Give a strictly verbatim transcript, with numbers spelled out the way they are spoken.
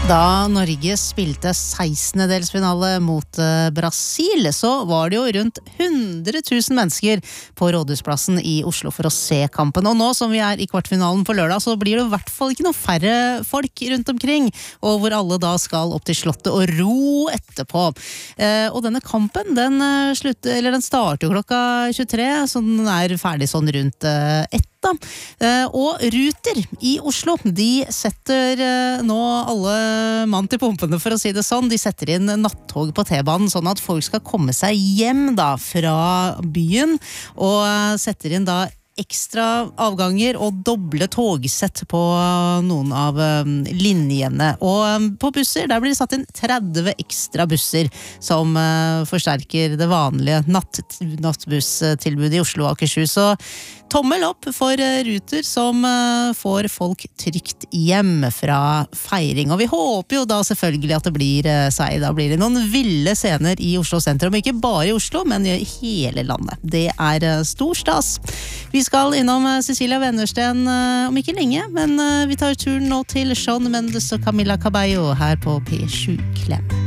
Da Norge spilte sekstendedelsfinale mot Brasil, så var det jo rundt hundre tusen mennesker på Rådhusplassen i Oslo for å se kampen. Og nå som vi er i kvartfinalen på lørdag, så blir det i hvert fall ikke noe færre folk rundt omkring, og hvor alle da skal opp til slottet og ro etterpå. Eh, og denne kampen, den, slutter, eller den starter klokka tjuetre, så den er ferdig sånn rundt eh, ett. Og Ruter i Oslo, de setter nå alle mann til pumpene, for å si det sånn. De setter inn nattog på T-banen, sånn at folk skal komme seg hjem da, fra byen, og setter inn da ekstra avganger og doble togsett på noen av linjene. Og på busser, der blir det satt inn tretti ekstra busser som forsterker det vanlige natt, nattbusstilbudet i Oslo og Akershus. Så tommel opp for Ruter som får folk trygt hjem fra feiring. Og vi håper jo da selvfølgelig at det blir seg. Da blir det noen ville scener i Oslo sentrum, ikke bare i Oslo, men i hele landet. Det er stor stas. Vi skal innom Cecilia Wennersten om ikke lenge, men vi tar turen nå til Shawn Mendes og Camila Cabello her på P sju Klem.